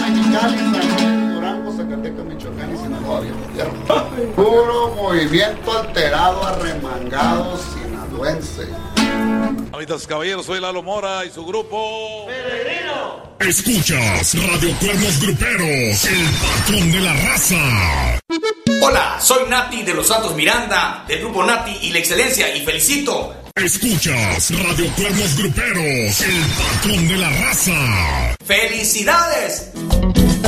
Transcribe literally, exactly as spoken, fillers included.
Mexicali, San Luis, Durango, Zacatecas, Michoacán y Sinaloa. Puro movimiento alterado, arremangado, sinaloense. Amitas caballeros, soy Lalo Mora y su grupo Peregrino. Escuchas Radio Cuernos Gruperos, el patrón de la raza. Hola, soy Nati de los Santos Miranda, del grupo Nati y la Excelencia, y felicito. Escuchas Radio Cuernos Gruperos, el patrón de la raza. ¡Felicidades!